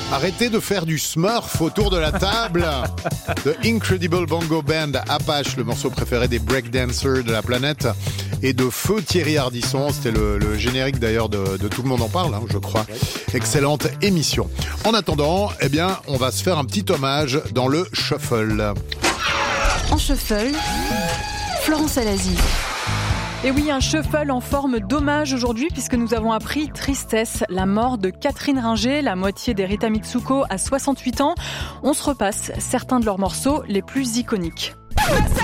Arrêtez de faire du smurf autour de la table. The Incredible Bongo Band, Apache, le morceau préféré des breakdancers de la planète, et de Feu Thierry Ardisson. C'était le générique d'ailleurs de Tout le monde en parle, je crois. Excellente émission. En attendant, on va se faire un petit hommage dans le shuffle. En shuffle, Florence Alazi. Et oui, un shuffle en forme d'hommage aujourd'hui puisque nous avons appris tristesse, la mort de Catherine Ringer, la moitié des Rita Mitsuko à 68 ans. On se repasse certains de leurs morceaux les plus iconiques.